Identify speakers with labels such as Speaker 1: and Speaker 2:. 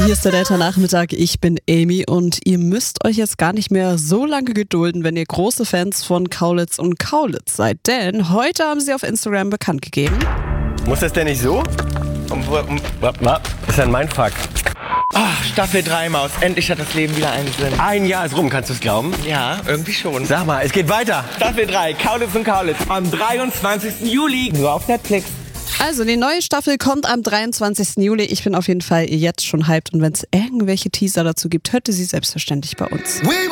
Speaker 1: Hier ist der Delta-Nachmittag, ich bin Amy und ihr müsst euch jetzt gar nicht mehr so lange gedulden, wenn ihr große Fans von Kaulitz und Kaulitz seid. Denn heute haben sie auf Instagram bekannt gegeben.
Speaker 2: Muss das denn nicht so? Das ist ein Mindfuck.
Speaker 3: Ach, Staffel 3, Maus. Endlich hat das Leben wieder einen Sinn.
Speaker 2: Ein Jahr ist rum, kannst du es glauben?
Speaker 3: Ja, irgendwie schon.
Speaker 2: Sag mal, es geht weiter.
Speaker 3: Staffel 3, Kaulitz und Kaulitz. Am 23. Juli. Nur auf Netflix.
Speaker 1: Also die neue Staffel kommt am 23. Juli. Ich bin auf jeden Fall jetzt schon hyped und wenn es irgendwelche Teaser dazu gibt, hört ihr sie selbstverständlich bei uns.